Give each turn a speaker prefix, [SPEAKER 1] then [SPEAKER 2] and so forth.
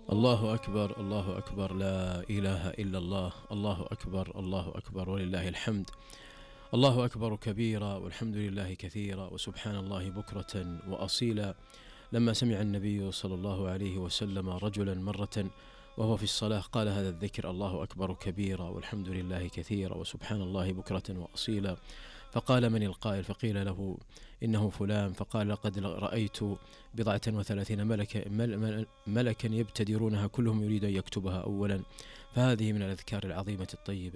[SPEAKER 1] الله أكبر الله أكبر، لا إله إلا الله، الله أكبر الله أكبر ولله الحمد. الله أكبر كبيرا والحمد لله كثيرا وسبحان الله بكرة وأصيلا. لما سمع النبي صلى الله عليه وسلم رجلا مرة وهو في الصلاة قال هذا الذكر: الله أكبر كبيرا والحمد لله كثيرا وسبحان الله بكرة وأصيلا. فقال: من القائل؟ فقيل له: إنه فلان. فقال: لقد رأيت 37 ملكا يبتدرونها كلهم يريد أن يكتبها أولا. فهذه من الأذكار العظيمة الطيبة.